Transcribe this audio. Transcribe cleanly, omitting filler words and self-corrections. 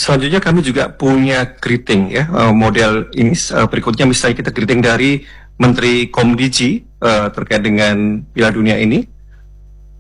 Selanjutnya kami juga punya greeting ya, model ini berikutnya misalnya kita greeting dari Menteri Komdiji terkait dengan Piala Dunia ini.